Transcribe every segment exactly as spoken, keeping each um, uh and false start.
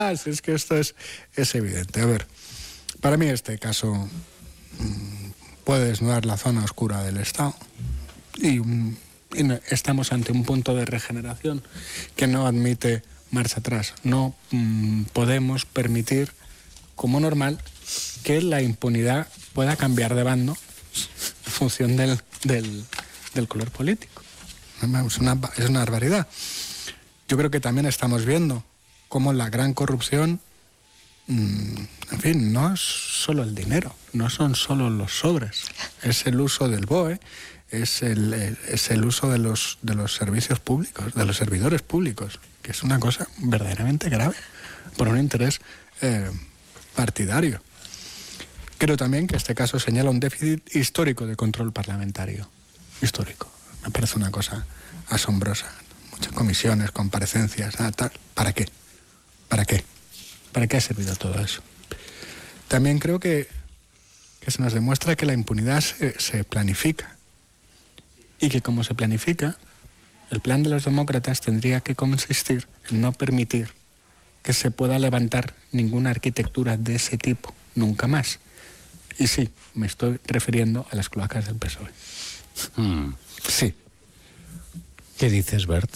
es que esto es, es evidente. A ver, para mí este caso mmm, puede desnudar la zona oscura del Estado y, mmm, y no, estamos ante un punto de regeneración que no admite marcha atrás. No mmm, podemos permitir como normal que la impunidad pueda cambiar de bando en función del, del, del color político. Es una, es una barbaridad. Yo creo que también estamos viendo cómo la gran corrupción, mmm, en fin, no es solo el dinero, no son solo los sobres, es el uso del B O E, es el, es el uso de los, de los servicios públicos, de los servidores públicos, que es una cosa verdaderamente grave por un interés eh, partidario. Creo también que este caso señala un déficit histórico de control parlamentario. Histórico. Me parece una cosa asombrosa. Muchas comisiones, comparecencias, nada, tal. ¿Para qué? ¿Para qué? ¿Para qué ha servido todo eso? También creo que, que se nos demuestra que la impunidad se, se planifica. Y que como se planifica, el plan de los demócratas tendría que consistir en no permitir que se pueda levantar ninguna arquitectura de ese tipo, nunca más. Y sí, me estoy refiriendo a las cloacas del P S O E. Mm. Sí. ¿Qué dices, Bert?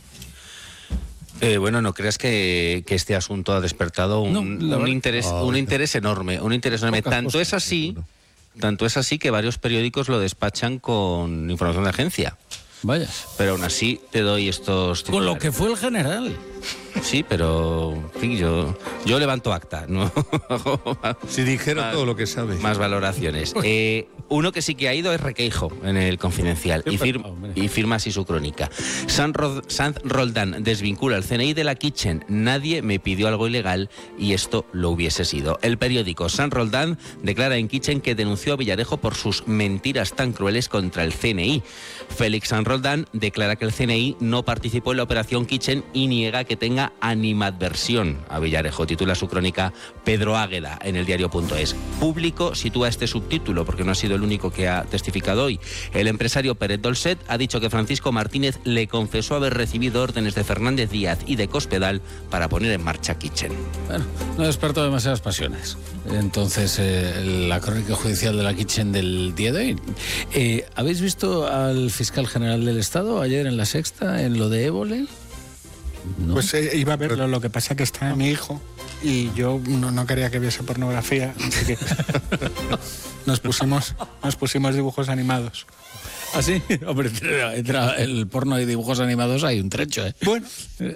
Eh, bueno, no creas que, que este asunto ha despertado un, no, un, interés, oh, un interés enorme, un interés enorme. Tanto es así, tanto es así que varios periódicos lo despachan con información de agencia. Vaya. Pero aún así te doy estos titulares. Con lo que fue el general. Sí, pero en fin, yo, yo levanto acta, ¿no? Si dijera más, todo lo que sabe. Más valoraciones. Eh, uno que sí que ha ido es Requeijo, en el Confidencial, y, fir y firma así su crónica. Sanz Roldán desvincula el C N I de la Kitchen. Nadie me pidió algo ilegal y esto lo hubiese sido. El periódico Sanz Roldán declara en Kitchen que denunció a Villarejo por sus mentiras tan crueles contra el C N I. Félix Sanz Roldán declara que el C N I no participó en la operación Kitchen y niega que tenga animadversión a Villarejo. Titula su crónica Pedro Águeda en el diario.es. Público sitúa este subtítulo porque no ha sido el único que ha testificado hoy. El empresario Pérez Dolcet ha dicho que Francisco Martínez le confesó haber recibido órdenes de Fernández Díaz y de Cospedal para poner en marcha Kitchen. Bueno, no despertó demasiadas pasiones. Entonces, eh, la crónica judicial de la Kitchen del día de hoy. Eh, ¿Habéis visto al fiscal general del Estado ayer en La Sexta, en lo de Évole? ¿No? Pues eh, iba a verlo, lo que pasa que está mi hijo y yo no, no quería que viese pornografía, así que nos pusimos, nos pusimos dibujos animados. ¿Ah, sí? Hombre, entre el porno y dibujos animados hay un trecho, ¿eh? Bueno.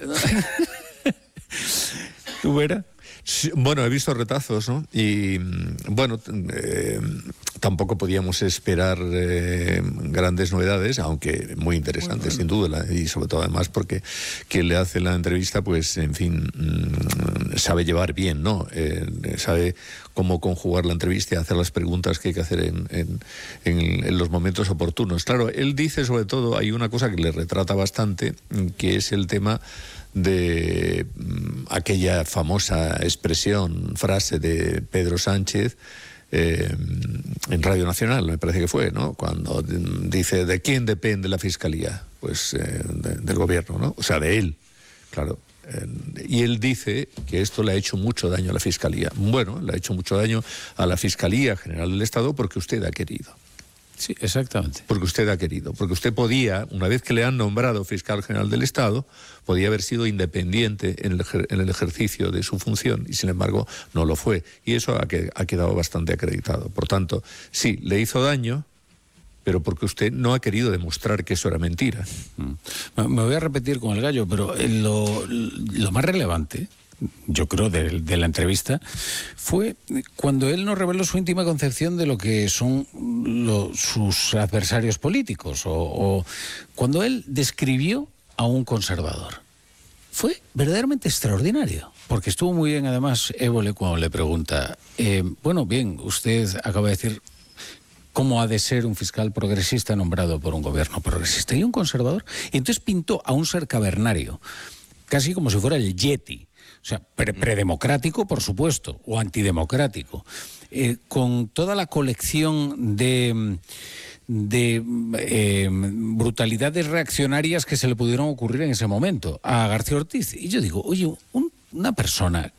¿Tú, Vera? Sí, bueno, he visto retazos, ¿no? Y bueno, eh, tampoco podíamos esperar eh, grandes novedades, aunque muy interesantes, bueno, sin duda, y sobre todo además porque quien le hace la entrevista, pues, en fin, mmm, sabe llevar bien, ¿no? Eh, sabe cómo conjugar la entrevista y hacer las preguntas que hay que hacer en, en, en, en los momentos oportunos. Claro, él dice, sobre todo, hay una cosa que le retrata bastante, que es el tema de um, aquella famosa expresión, frase de Pedro Sánchez eh, en Radio Nacional, me parece que fue, ¿no? Cuando dice, ¿de quién depende la Fiscalía? Pues eh, de, del gobierno, ¿no? O sea, de él, claro. Eh, y él dice que esto le ha hecho mucho daño a la Fiscalía. Bueno, le ha hecho mucho daño a la Fiscalía General del Estado porque usted ha querido. Sí, exactamente. Porque usted ha querido. Porque usted podía, una vez que le han nombrado fiscal general del Estado, podía haber sido independiente en el, en el ejercicio de su función y, sin embargo, no lo fue. Y eso ha, que, ha quedado bastante acreditado. Por tanto, sí, le hizo daño, pero porque usted no ha querido demostrar que eso era mentira. Mm. Me voy a repetir con el gallo, pero lo, lo más relevante, yo creo, de, de la entrevista, fue cuando él nos reveló su íntima concepción de lo que son lo, sus adversarios políticos, o, o cuando él describió a un conservador. Fue verdaderamente extraordinario, porque estuvo muy bien, además, Évole cuando le pregunta, eh, bueno, bien, usted acaba de decir cómo ha de ser un fiscal progresista nombrado por un gobierno progresista y un conservador, y entonces pintó a un ser cavernario, casi como si fuera el Yeti. O sea, pre predemocrático, por supuesto, o antidemocrático, eh, con toda la colección de, de eh, brutalidades reaccionarias que se le pudieron ocurrir en ese momento a García Ortiz. Y yo digo, oye, un, una persona